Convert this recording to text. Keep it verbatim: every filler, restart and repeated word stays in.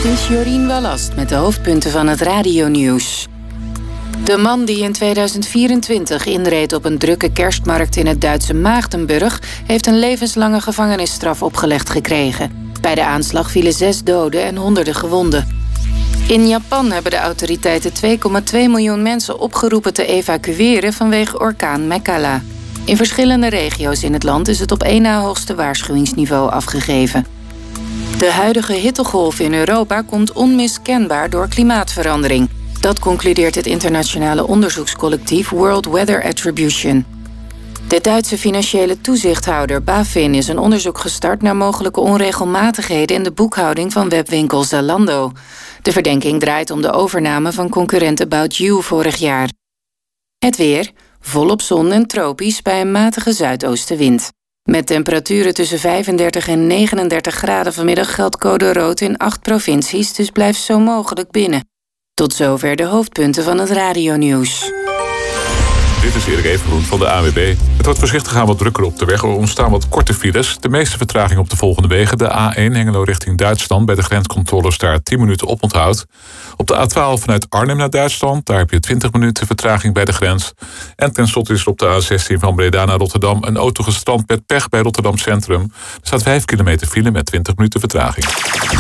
Dit is Jorien Wallast met de hoofdpunten van het radionieuws. De man die in tweeduizend vierentwintig inreed op een drukke kerstmarkt in het Duitse Maagdenburg heeft een levenslange gevangenisstraf opgelegd gekregen. Bij de aanslag vielen zes doden en honderden gewonden. In Japan hebben de autoriteiten twee komma twee miljoen mensen opgeroepen te evacueren vanwege orkaan Mekala. In verschillende regio's in het land is het op één na hoogste waarschuwingsniveau afgegeven. De huidige hittegolf in Europa komt onmiskenbaar door klimaatverandering. Dat concludeert het internationale onderzoekscollectief World Weather Attribution. De Duitse financiële toezichthouder BaFin is een onderzoek gestart naar mogelijke onregelmatigheden in de boekhouding van webwinkel Zalando. De verdenking draait om de overname van concurrent About You vorig jaar. Het weer, volop zon en tropisch bij een matige zuidoostenwind. Met temperaturen tussen vijfendertig en negenendertig graden vanmiddag geldt code rood in acht provincies, dus blijf zo mogelijk binnen. Tot zover de hoofdpunten van het radionieuws. Dit is Erik Evengroen van de A W B. Het wordt voorzichtig aan wat drukker op de weg. Er ontstaan wat korte files. De meeste vertraging op de volgende wegen. De A één Hengelo richting Duitsland. Bij de grenscontroles daar tien minuten op onthoud. Op de A twaalf vanuit Arnhem naar Duitsland. Daar heb je twintig minuten vertraging bij de grens. En tenslotte is er op de A zestien van Breda naar Rotterdam een auto gestrand met pech bij Rotterdam Centrum. Er staat vijf kilometer file met twintig minuten vertraging.